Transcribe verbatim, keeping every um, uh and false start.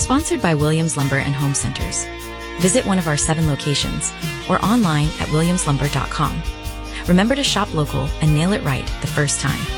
sponsored by Williams Lumber and Home Centers. Visit one of our seven locations or online at williams lumber dot com. Remember to shop local and nail it right the first time.